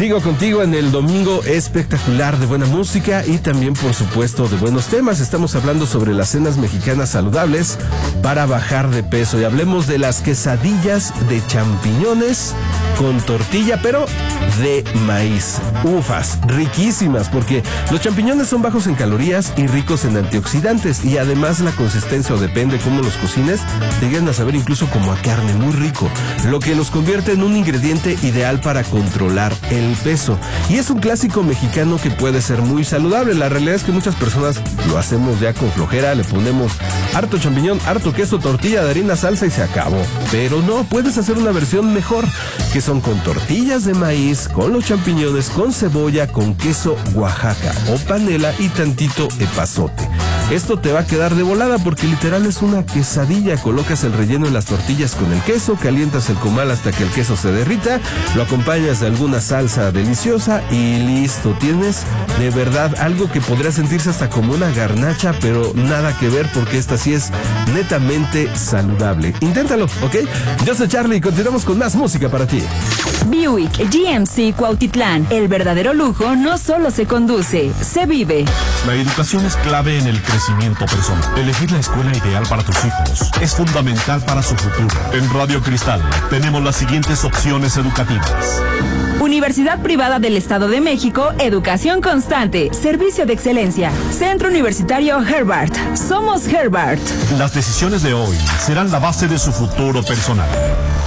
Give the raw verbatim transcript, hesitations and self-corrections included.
Sigo contigo en el domingo espectacular de buena música y también, por supuesto, de buenos temas. Estamos hablando sobre las cenas mexicanas saludables para bajar de peso y hablemos de las quesadillas de champiñones con tortilla, pero de maíz. Ufas, riquísimas, porque los champiñones son bajos en calorías y ricos en antioxidantes, y además la consistencia, o depende cómo los cocines, te llegan a saber incluso como a carne, muy rico, lo que los convierte en un ingrediente ideal para controlar el peso. Y es un clásico mexicano que puede ser muy saludable. La realidad es que muchas personas lo hacemos ya con flojera, le ponemos harto champiñón, harto queso, tortilla de harina, salsa y se acabó. Pero no, puedes hacer una versión mejor, que son con tortillas de maíz, con los champiñones, con cebolla, con queso Oaxaca o panela y tantito epazote. Esto te va a quedar de volada porque literal es una quesadilla. Colocas el relleno en las tortillas con el queso, calientas el comal hasta que el queso se derrita, lo acompañas de alguna salsa deliciosa y listo. Tienes de verdad algo que podría sentirse hasta como una garnacha, pero nada que ver porque esta sí es netamente saludable. Inténtalo, ¿ok? Yo soy Charlie y continuamos con más música para ti. Buick G M C Cuautitlán. El verdadero lujo no solo se conduce, se vive. La educación es clave en el crecimiento personal. Elegir la escuela ideal para tus hijos es fundamental para su futuro. En Radio Cristal tenemos las siguientes opciones educativas. Universidad Privada del Estado de México, Educación Constante, Servicio de Excelencia, Centro Universitario Herbart. Somos Herbart. Las decisiones de hoy serán la base de su futuro personal.